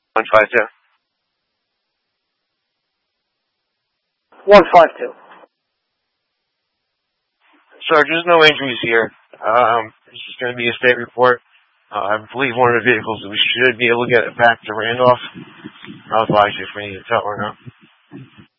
152. 152. Sir, there's no injuries here. This is going to be a state report. I believe one of the vehicles, we should be able to get it back to Randolph. I'll advise you if we need to tow or not.